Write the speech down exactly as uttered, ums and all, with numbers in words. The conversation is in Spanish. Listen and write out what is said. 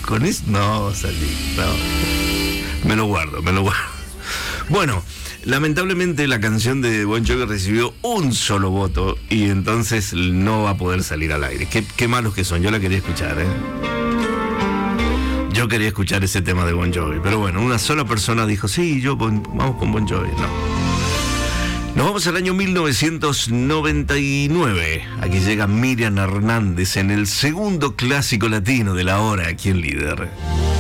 con eso no salí, no. Me lo guardo, me lo guardo. Bueno, lamentablemente la canción de Bon Jovi recibió un solo voto y entonces no va a poder salir al aire. Qué, qué malos que son, yo la quería escuchar, ¿eh? Yo quería escuchar ese tema de Bon Jovi, pero bueno, una sola persona dijo, sí, yo bon, vamos con Bon Jovi. No. Nos vamos al año mil novecientos noventa y nueve. Aquí llega Miriam Hernández en el segundo clásico latino de la hora aquí en Líder.